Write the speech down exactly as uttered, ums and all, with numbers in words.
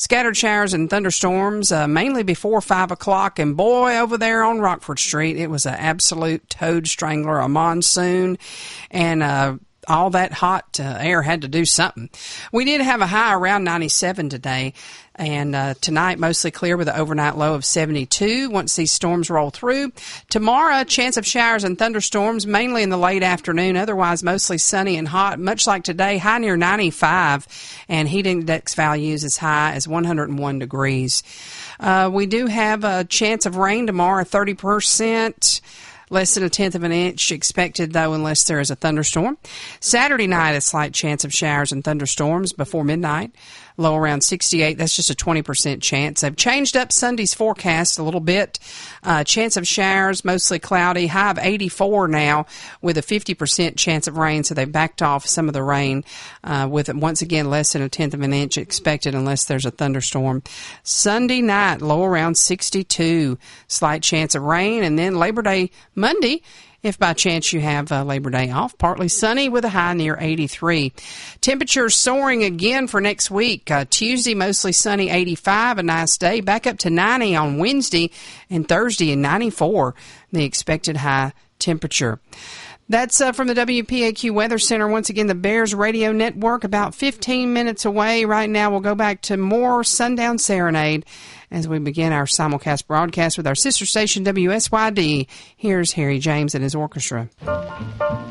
Scattered showers and thunderstorms, uh, mainly before five o'clock. And boy, over there on Rockford Street, it was an absolute toad strangler, a monsoon, and uh, all that hot uh, air had to do something. We did have a high around ninety-seven today. And uh, tonight, mostly clear with an overnight low of seventy-two once these storms roll through. Tomorrow, chance of showers and thunderstorms, mainly in the late afternoon. Otherwise, mostly sunny and hot, much like today, high near ninety-five. And heat index values as high as one hundred one degrees. Uh, we do have a chance of rain tomorrow, thirty percent. Less than a tenth of an inch expected, though, unless there is a thunderstorm. Saturday night, a slight chance of showers and thunderstorms before midnight. Low around sixty-eight. That's just a twenty percent chance. They've changed up Sunday's forecast a little bit. Uh, chance of showers, mostly cloudy. High of eighty-four now with a fifty percent chance of rain. So they've backed off some of the rain uh, with, once again, less than a tenth of an inch expected unless there's a thunderstorm. Sunday night, low around sixty-two. Slight chance of rain. And then Labor Day Monday, if by chance you have uh, Labor Day off, partly sunny with a high near eighty-three. Temperatures soaring again for next week. Uh, Tuesday, mostly sunny, eighty-five, a nice day. Back up to ninety on Wednesday, and Thursday, and ninety-four, the expected high temperature. That's uh, from the W P A Q Weather Center. Once again, the Bears Radio Network, about fifteen minutes away. Right now, we'll go back to more Sundown Serenade as we begin our simulcast broadcast with our sister station, W S Y D. Here's Harry James and his orchestra.